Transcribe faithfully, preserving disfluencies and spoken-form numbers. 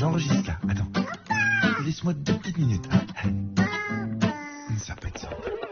j'enregistre là. Attends. Laisse-moi deux petites minutes. Hein. Ça peut être ça.